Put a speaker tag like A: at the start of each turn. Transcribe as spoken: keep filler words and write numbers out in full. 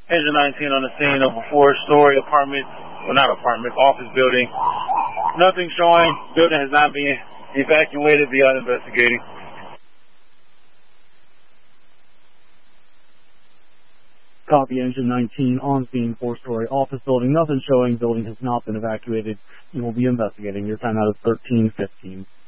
A: Engine nineteen on the scene of a four-story apartment, well not apartment, office building. Nothing showing. Building has not been evacuated beyond investigating.
B: Copy, Engine nineteen on scene, four-story office building. Nothing showing. Building has not been evacuated. You will be investigating. Your time out is thirteen fifteen.